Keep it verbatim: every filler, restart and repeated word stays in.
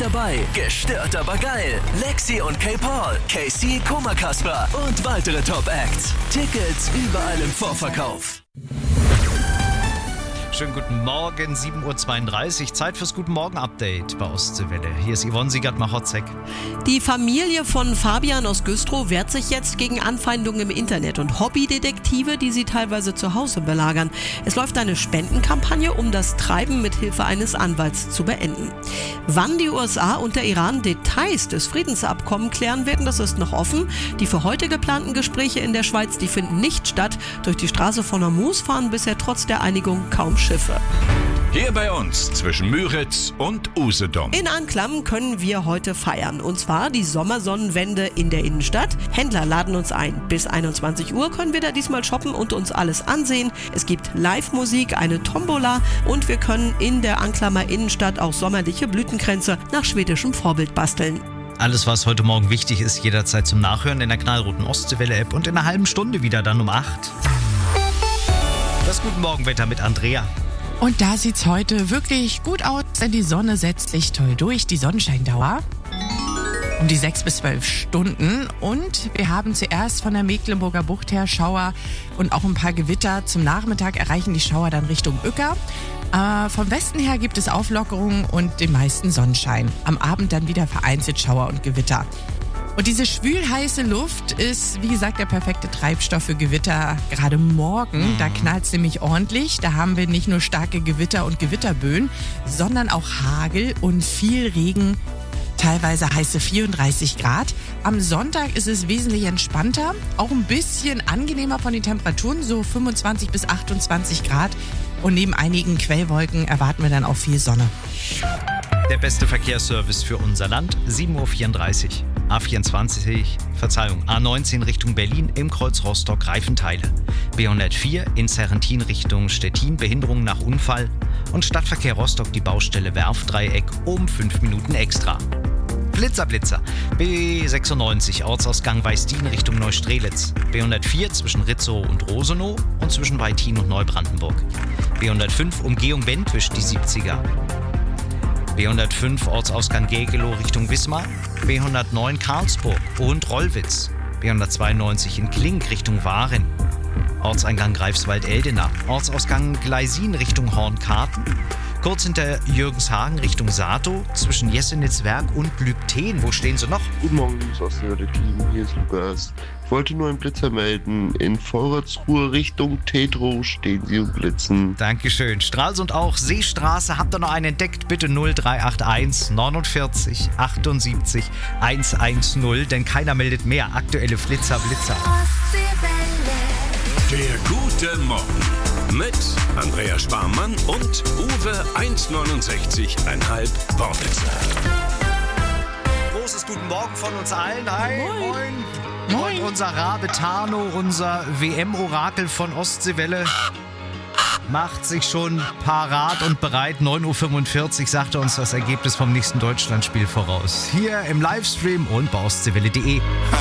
dabei. Gestört aber geil. Lexi und K. Paul, K C, Koma Kasper und weitere Top-Acts. Tickets überall im Vorverkauf. Schönen guten Morgen, sieben Uhr zweiunddreißig. Zeit fürs Guten Morgen-Update bei Ostseewelle. Hier ist Yvonne Siegert-Machotzek. Die Familie von Fabian aus Güstrow wehrt sich jetzt gegen Anfeindungen im Internet und Hobbydetektive, die sie teilweise zu Hause belagern. Es läuft eine Spendenkampagne, um das Treiben mit Hilfe eines Anwalts zu beenden. Wann die U S A und der Iran Details des Friedensabkommens klären werden, das ist noch offen. Die für heute geplanten Gespräche in der Schweiz, die finden nicht statt. Durch die Straße von Hormuz fahren bisher trotz der Einigung kaum Schiffe. Hier bei uns zwischen Müritz und Usedom. In Anklam können wir heute feiern. Und zwar die Sommersonnenwende in der Innenstadt. Händler laden uns ein. Bis einundzwanzig Uhr können wir da diesmal shoppen und uns alles ansehen. Es gibt Live-Musik, eine Tombola und wir können in der Anklamer Innenstadt auch sommerliche Blütenkränze nach schwedischem Vorbild basteln. Alles, was heute Morgen wichtig ist, jederzeit zum Nachhören in der knallroten Ostseewelle-App und in einer halben Stunde wieder dann um acht. Das Guten Morgenwetter mit Andrea. Und da sieht's heute wirklich gut aus, denn die Sonne setzt sich toll durch. Die Sonnenscheindauer um die sechs bis zwölf Stunden. Und wir haben zuerst von der Mecklenburger Bucht her Schauer und auch ein paar Gewitter. Zum Nachmittag erreichen die Schauer dann Richtung Uecker. Äh, vom Westen her gibt es Auflockerungen und den meisten Sonnenschein. Am Abend dann wieder vereinzelt Schauer und Gewitter. Und diese schwülheiße Luft ist, wie gesagt, der perfekte Treibstoff für Gewitter. Gerade morgen, da knallt es nämlich ordentlich. Da haben wir nicht nur starke Gewitter und Gewitterböen, sondern auch Hagel und viel Regen. Teilweise heiße vierunddreißig Grad. Am Sonntag ist es wesentlich entspannter, auch ein bisschen angenehmer von den Temperaturen, so fünfundzwanzig bis achtundzwanzig Grad. Und neben einigen Quellwolken erwarten wir dann auch viel Sonne. Der beste Verkehrsservice für unser Land, sieben Uhr vierunddreißig. A vierundzwanzig, Verzeihung, A neunzehn Richtung Berlin im Kreuz Rostock Reifenteile. B hundertvier in Serrentin Richtung Stettin, Behinderung nach Unfall. Und Stadtverkehr Rostock die Baustelle Werfdreieck um fünf Minuten extra. Blitzer, Blitzer. B sechsundneunzig, Ortsausgang Weißdien Richtung Neustrelitz. B hundertvier zwischen Ritzow und Rosenow und zwischen Weitin und Neubrandenburg. B hundertfünf, Umgehung Bentwisch, die siebziger. B hundertfünf, Ortsausgang Gegelow Richtung Wismar. B hundertneun, Karlsburg und Rollwitz. B hundertzweiundneunzig in Klink Richtung Waren. Ortseingang Greifswald-Eldena. Ortsausgang Gleisin Richtung Hornkarten. Kurz hinter Jürgenshagen Richtung Sato, zwischen Jesenitzwerk und Lübten. Wo stehen sie noch? Guten Morgen, liebes Ostseewelle-Team, hier ist Lukas. Ich wollte nur einen Blitzer melden. In Vorratsruhe Richtung Tetro stehen sie und blitzen. Dankeschön. Stralsund auch. Seestraße, habt ihr noch einen entdeckt? Bitte null drei acht eins neunundvierzig achtundsiebzig hundertzehn, denn keiner meldet mehr. Aktuelle Flitzer, Blitzer. Der gute Morgen mit Andrea Sparmann und Uwe hundertneunundsechzig Komma fünf Wortwitze. Großes Guten Morgen von uns allen. Hi, moin. Moin. Und unser Rabe Tano, unser W M-Orakel von Ostseewelle, macht sich schon parat und bereit. neun Uhr fünfundvierzig sagte uns das Ergebnis vom nächsten Deutschlandspiel voraus. Hier im Livestream und bei ostseewelle punkt de.